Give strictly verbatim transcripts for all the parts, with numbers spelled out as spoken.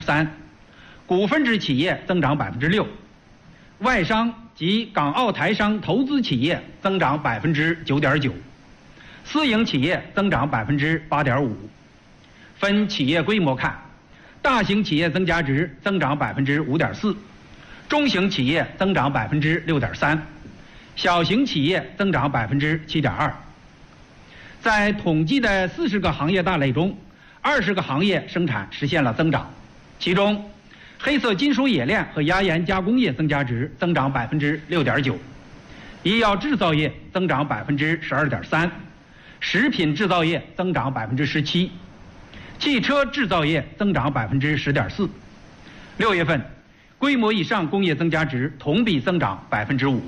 三，股份制企业增长百分之六，外商及港澳台商投资企业增长百分之九点九，私营企业增长百分之八点五。分企业规模看，大型企业增加值增长百分之五点四，中型企业增长百分之六点三，小型企业增长百分之七点二。在统计的四十个行业大类中，二十个行业生产实现了增长，其中黑色金属冶炼和压延加工业增加值增长百分之六点九，医药制造业增长百分之十二点三，食品制造业增长百分之十七，汽车制造业增长百分之十点四。六月份，规模以上工业增加值同比增长百分之五。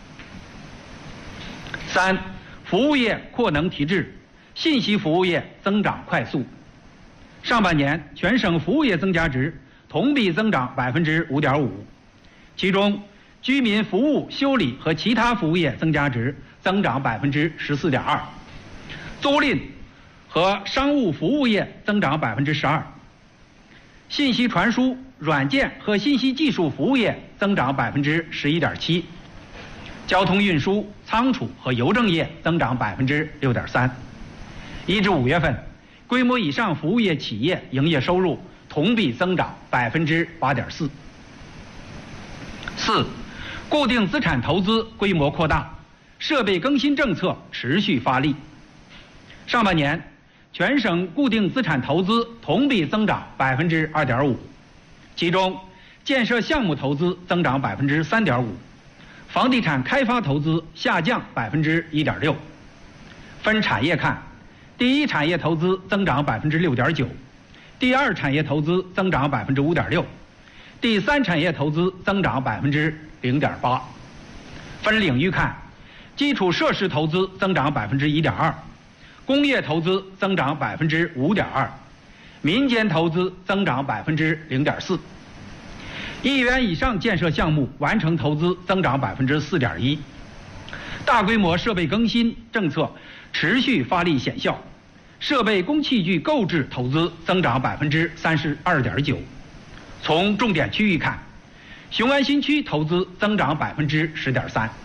三，服务业扩能提质，信息服务业增长快速。上半年全省服务业增加值同比增长百分之五点五，其中居民服务、修理和其他服务业增加值增长百分之十四点二，租赁和商务服务业增长百分之十二，信息传输、软件和信息技术服务业增长百分之十一点七，交通运输、仓储和邮政业增长百分之六点三。一至五月份，规模以上服务业企业营业收入同比增长百分之八点四。四，固定资产投资规模扩大，设备更新政策持续发力。上半年，全省固定资产投资同比增长百分之二点五，其中建设项目投资增长百分之三点五，房地产开发投资下降百分之一点六。分产业看，第一产业投资增长百分之六点九，第二产业投资增长百分之五点六，第三产业投资增长百分之零点八。分领域看，基础设施投资增长百分之一点二，工业投资增长百分之五点二，民间投资增长百分之零点四。亿元以上建设项目完成投资增长百分之四点一，大规模设备更新政策持续发力显效，设备工器具购置投资增长百分之三十二点九。从重点区域看，雄安新区投资增长百分之十点三。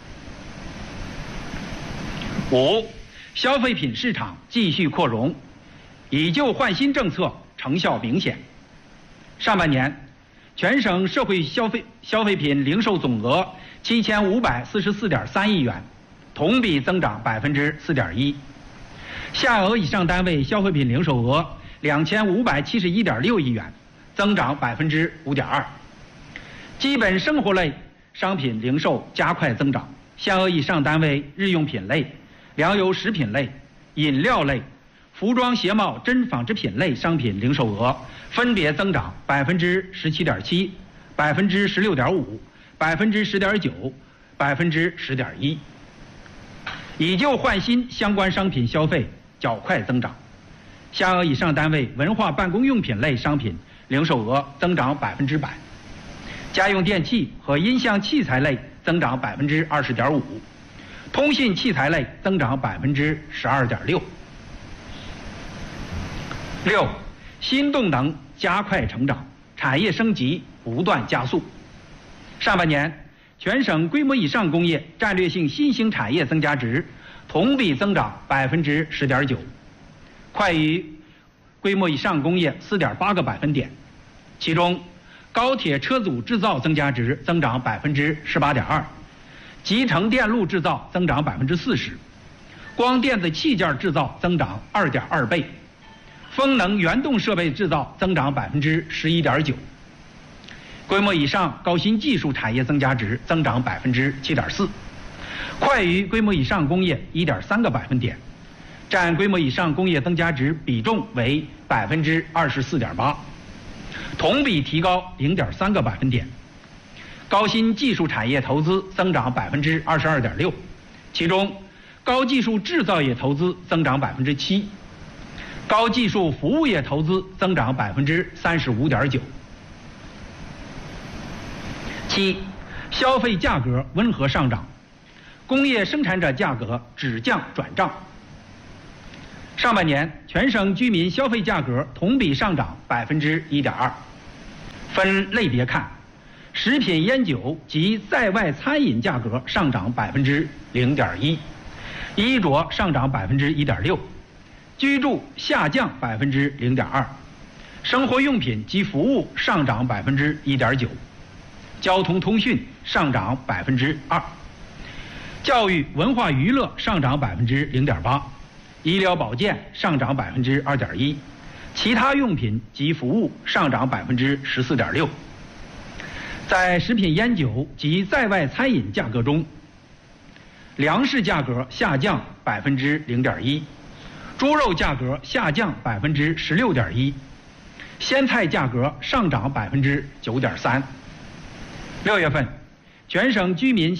五，消费品市场继续扩容，以旧换新政策成效明显。上半年，全省社会消费消费品零售总额七千五百四十四点三亿元，同比增长百分之四点一。下额以上单位消费品零售额两千五百七十一点六亿元，增长百分之五点二。基本生活类商品零售加快增长，下额以上单位日用品类、粮油食品类、饮料类、服装鞋帽真纺织品类商品零售额分别增长百分之十七点七、百分之十六点五、百分之十点九、百分之十点一。以旧换新相关商品消费较快增长，下额以上单位文化办公用品类商品零售额增长百分之百，家用电器和音像器材类增长百分之二十点五，通信器材类增长百分之十二点六。六，新动能加快成长，产业升级不断加速。上半年，全省规模以上工业战略性新兴产业增加值同比增长百分之十点九，快于规模以上工业四点八个百分点。其中，高铁车组制造增加值增长百分之十八点二，集成电路制造增长百分之四十，光电子器件制造增长二点二倍，风能原动设备制造增长百分之十一点九。规模以上高新技术产业增加值增长百分之七点四，快于规模以上工业一点三个百分点，占规模以上工业增加值比重为百分之二十四点八，同比提高零点三个百分点。高新技术产业投资增长百分之二十二点六，其中高技术制造业投资增长百分之七，高技术服务业投资增长百分之三十五点九。七，消费价格温和上涨，工业生产者价格止降转涨。上半年，全省居民消费价格同比上涨百分之一点二， 分类别看，食品烟酒及在外餐饮价格上涨百分之零点一，衣着上涨百分之一点六，居住下降百分之零点二，生活用品及服务上涨百分之一点九，交通通讯上涨百分之二，教育文化娱乐上涨百分之零点八，医疗保健上涨百分之二点一，其他用品及服务上涨百分之十四点六。在食品烟酒及在外餐饮价格中，粮食价格下降百分之零点一，猪肉价格下降百分之十六点一，鲜菜价格上涨百分之九点三。六月份，全省居民